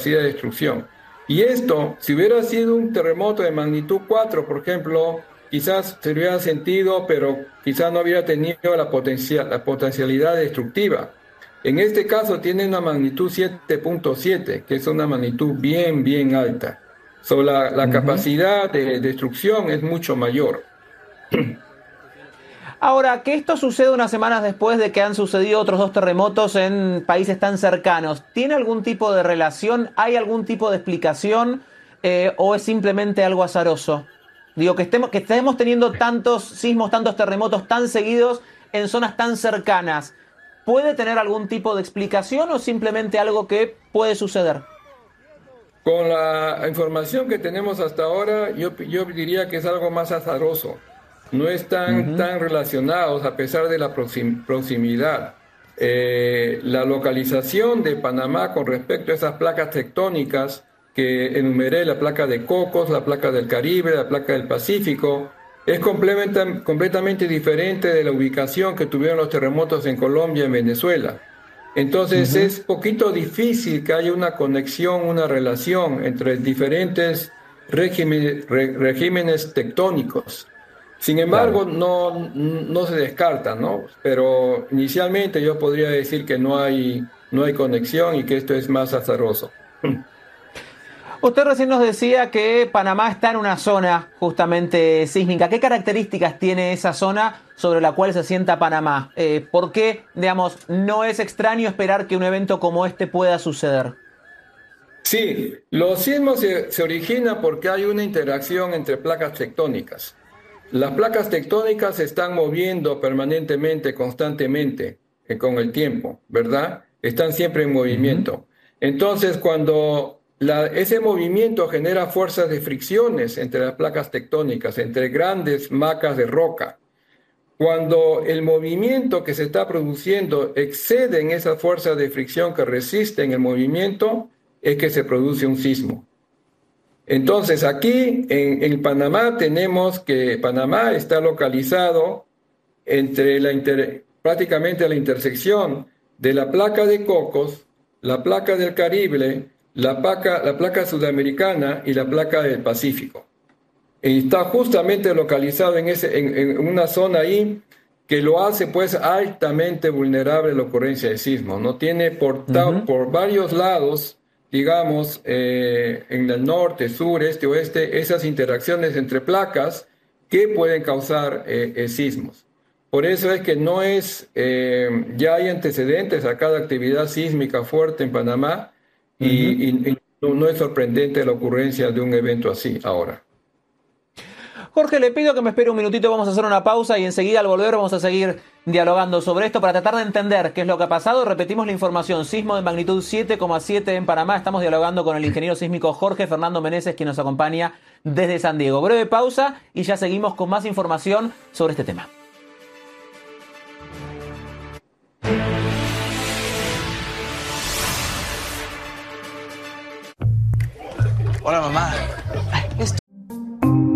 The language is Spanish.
capacidad de destrucción. Y esto, si hubiera sido un terremoto de magnitud 4, por ejemplo, quizás se hubiera sentido, pero quizás no hubiera tenido la potencialidad destructiva. En este caso tiene una magnitud 7.7, que es una magnitud bien, bien alta. So, la capacidad de destrucción es mucho mayor. Ahora, que esto sucede unas semanas después de que han sucedido otros 2 terremotos en países tan cercanos, ¿tiene algún tipo de relación? ¿Hay algún tipo de explicación? ¿O es simplemente algo azaroso? Digo, que estemos teniendo tantos sismos, tantos terremotos tan seguidos en zonas tan cercanas. ¿Puede tener algún tipo de explicación o simplemente algo que puede suceder? Con la información que tenemos hasta ahora, yo diría que es algo más azaroso. No están tan relacionados a pesar de la proximidad. La localización de Panamá con respecto a esas placas tectónicas que enumeré, la placa de Cocos, la placa del Caribe, la placa del Pacífico, es completamente diferente de la ubicación que tuvieron los terremotos en Colombia y en Venezuela. Entonces es poquito difícil que haya una conexión, una relación entre diferentes regímenes tectónicos. Sin embargo, Claro. no se descarta, ¿no? Pero inicialmente yo podría decir que no hay conexión y que esto es más azaroso. Usted recién nos decía que Panamá está en una zona justamente sísmica. ¿Qué características tiene esa zona sobre la cual se asienta Panamá? ¿Por qué, digamos, no es extraño esperar que un evento como este pueda suceder? Sí, los sismos se originan porque hay una interacción entre placas tectónicas. Las placas tectónicas se están moviendo permanentemente, constantemente, con el tiempo, ¿verdad? Están siempre en movimiento. Entonces, cuando ese movimiento genera fuerzas de fricciones entre las placas tectónicas, entre grandes macas de roca, cuando el movimiento que se está produciendo excede en esas fuerzas de fricción que resisten el movimiento, es que se produce un sismo. Entonces, aquí en Panamá tenemos que Panamá está localizado entre prácticamente la intersección de la placa de Cocos, la placa del Caribe, la placa sudamericana y la placa del Pacífico. Y está justamente localizado en una zona ahí que lo hace pues altamente vulnerable a la ocurrencia de sismos. No tiene por varios lados, digamos, en el norte, sur, este, oeste, esas interacciones entre placas que pueden causar sismos. Por eso es que ya hay antecedentes a cada actividad sísmica fuerte en Panamá y no es sorprendente la ocurrencia de un evento así ahora. Jorge, le pido que me espere un minutito, vamos a hacer una pausa y enseguida al volver vamos a seguir dialogando sobre esto para tratar de entender qué es lo que ha pasado. Repetimos la información, sismo de magnitud 7,7 en Panamá. Estamos dialogando con el ingeniero sísmico Jorge Fernando Meneses, quien nos acompaña desde San Diego. Breve pausa y ya seguimos con más información sobre este tema. Hola, mamá.